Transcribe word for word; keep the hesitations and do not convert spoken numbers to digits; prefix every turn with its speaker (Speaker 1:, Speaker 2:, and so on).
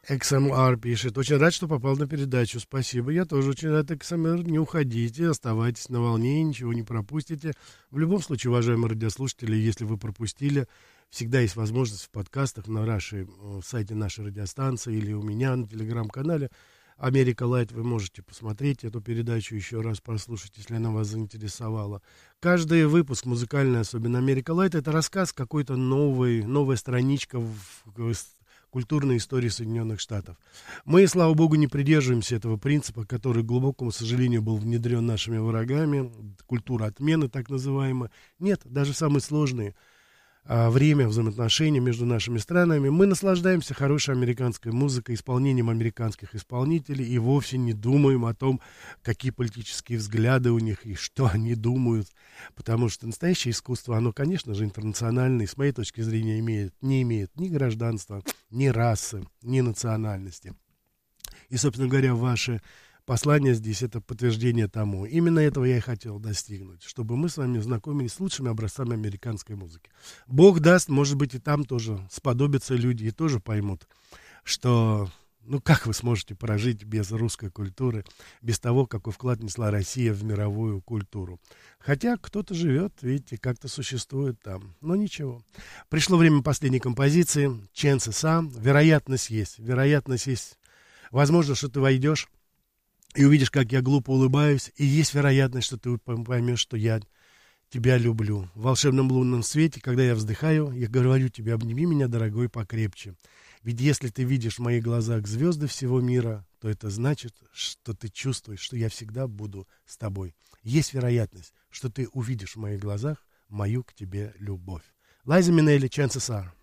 Speaker 1: икс эм ар пишет. Очень рад, что попал на передачу. Спасибо. Я тоже очень рад, икс эм ар. Не уходите, оставайтесь на волне, ничего не пропустите. В любом случае, уважаемые радиослушатели, если вы пропустили, всегда есть возможность в подкастах на нашей, в сайте нашей радиостанции или у меня на телеграм-канале Америка Лайт. Вы можете посмотреть эту передачу еще раз, прослушать, если она вас заинтересовала. Каждый выпуск музыкальный, особенно Америка Лайт, это рассказ какой-то новый, новая страничка в, в культурной истории Соединенных Штатов. Мы, слава богу, не придерживаемся этого принципа, который, к глубокому сожалению, был внедрен нашими врагами, культура отмены, так называемая. Нет, даже самые сложные а, время взаимоотношений между нашими странами. Мы наслаждаемся хорошей американской музыкой, исполнением американских исполнителей и вовсе не думаем о том, какие политические взгляды у них и что они думают. Потому что настоящее искусство, оно, конечно же, интернациональное, и, с моей точки зрения, имеет, не имеет ни гражданства, ни расы, ни национальности. И, собственно говоря, ваши послание здесь — это подтверждение тому. Именно этого я и хотел достигнуть, чтобы мы с вами знакомились с лучшими образцами американской музыки. Бог даст, может быть, и там тоже сподобятся люди и тоже поймут, что, ну, как вы сможете прожить без русской культуры, без того, какой вклад несла Россия в мировую культуру. Хотя кто-то живет, видите, как-то существует там. Но ничего. Пришло время последней композиции. Chances are. Вероятность есть. Вероятность есть. Возможно, что ты войдешь и увидишь, как я глупо улыбаюсь, и есть вероятность, что ты поймешь, что я тебя люблю. В волшебном лунном свете, когда я вздыхаю, я говорю тебе: обними меня, дорогой, покрепче. Ведь если ты видишь в моих глазах звезды всего мира, то это значит, что ты чувствуешь, что я всегда буду с тобой. Есть вероятность, что ты увидишь в моих глазах мою к тебе любовь. Лайза Минелли, Chances are.